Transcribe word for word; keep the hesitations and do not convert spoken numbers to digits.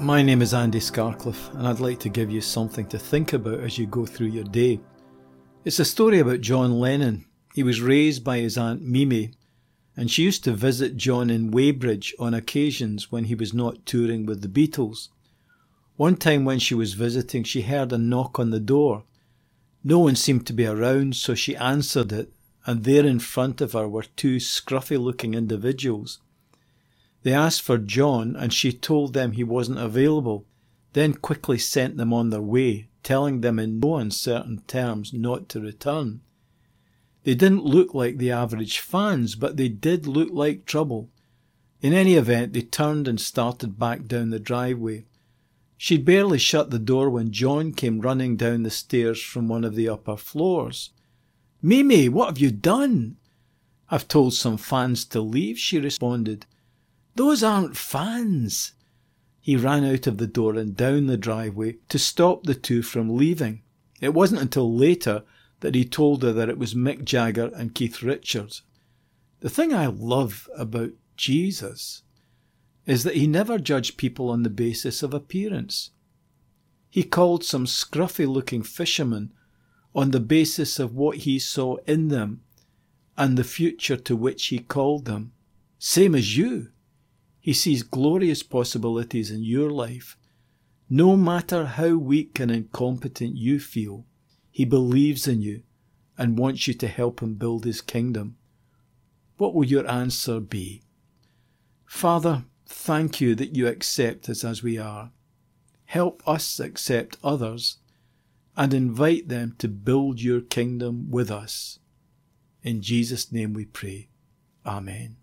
My name is Andy Scarcliffe, and I'd like to give you something to think about as you go through your day. It's a story about John Lennon. He was raised by his Aunt Mimi, and she used to visit John in Weybridge on occasions when he was not touring with the Beatles. One time when she was visiting, she heard a knock on the door. No one seemed to be around, so she answered it, and there in front of her were two scruffy-looking individuals. They asked for John, and she told them he wasn't available, then quickly sent them on their way, telling them in no uncertain terms not to return. They didn't look like the average fans, but they did look like trouble. In any event, they turned and started back down the driveway. She'd barely shut the door when John came running down the stairs from one of the upper floors. "Mimi, what have you done?" "I've told some fans to leave," she responded. "Those aren't fans." He ran out of the door and down the driveway to stop the two from leaving. It wasn't until later that he told her that it was Mick Jagger and Keith Richards. The thing I love about Jesus is that he never judged people on the basis of appearance. He called some scruffy-looking fishermen on the basis of what he saw in them and the future to which he called them. Same as you. He sees glorious possibilities in your life. No matter how weak and incompetent you feel, he believes in you and wants you to help him build his kingdom. What will your answer be? Father, thank you that you accept us as we are. Help us accept others and invite them to build your kingdom with us. In Jesus' name we pray. Amen.